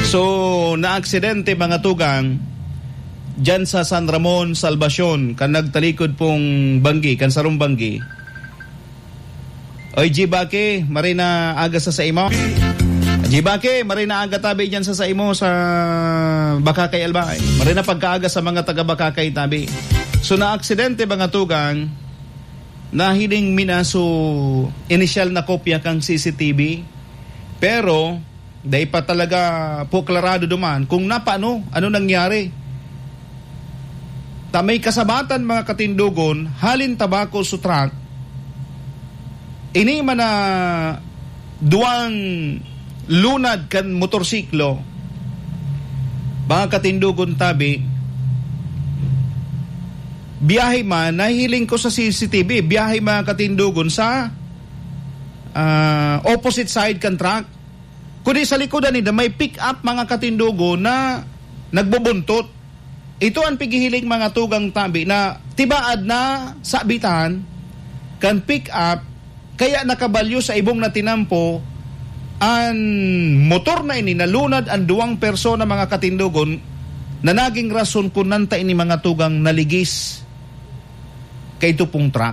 So, na-aksidente mga tugang dyan sa San Ramon, Salvacion, kan nagtalikod pong banggi, kan sarong banggi. Oy, Jibake, marina aga sa imo. Jibake, marina aga tabi dyan sa imo sa Bakakay Albay. Marina pagkaaga sa mga taga Bakakay tabi. So, na-aksidente mga tugang, nahiling minaso initial na kopya kang CCTV, pero dahil pa talaga po klarado duman kung napano, ano nangyari. May kasabatan mga katindugon, halin tabako sa truck, ini man na duwang lunad kan motorsiklo, mga katindugon tabi, biyahe man, nahiling ko sa CCTV, biyahe mga katindugon sa opposite side kan truck. Kundi sa likodan nila, may pick up mga katindugon na nagbubuntot. Ito ang pigihiling mga tugang tabi na tibaad na sabitan kan pick up, kaya nakabalyo sa ibong na tinampo ang motor na ini, nalunad ang duwang persona mga katindugon na naging rason kung nanta ini mga tugang naligis kay ito pong truck.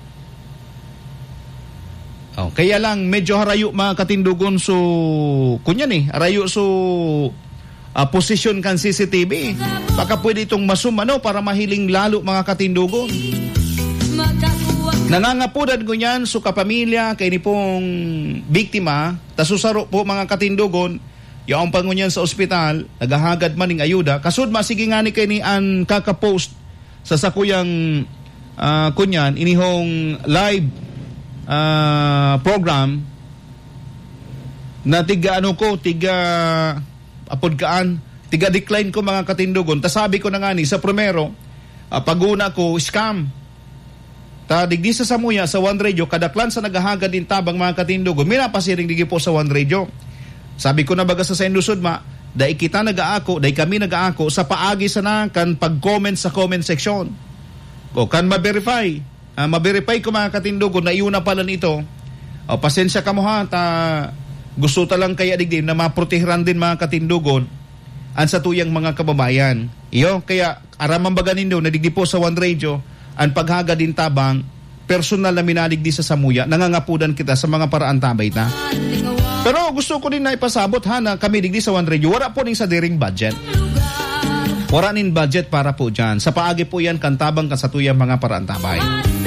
Oh, kaya lang medyo harayo mga katindugon so kunyan harayo so posisyon kan CCTV. Baka pwede itong masumano para mahiling lalo mga katindugon. Nangangapudan ko yan so kapamilya kay ni pong biktima, tasusaro po mga katindugon, yung pangunyan sa ospital, nagahagad maning ayuda. Kasud masige nga ni kay ni an kakapost sa sakuyang kunyan, inihong live program na tiga decline ko mga katindugon. Tasabi ko na nga ni sa primero, paguna ko, scam. Digdi sa Samuya, sa One Radio, kadaklan sa nagahagad din tabang mga katindugon, minapasiring digi po sa One Radio. Sabi ko na baga sa Indusod dahil kita nag-aako, dahil kami nag-aako, sa paagi sana kan pag-comment sa comment section. O kan ma-verify ko mga katindugon na iuna pala nito. O pasensya ka mo ha, gusto talang kaya digdi na maprotehiran din mga katindugon ang sa tuyang mga kababayan. Iyo, kaya aramang baga nindo na digdi po sa One Radio, ang paghaga din tabang, personal na minaligdi sa Samuya, nangangapudan kita sa mga paraan tabay ta. Pero gusto ko din na ipasabot ha na kami digdi sa One Radio, wala po ning sa diring budget. Wala nin budget para po dyan. Sa paagi po yan, kantabang kasatuyang mga paraan tabay.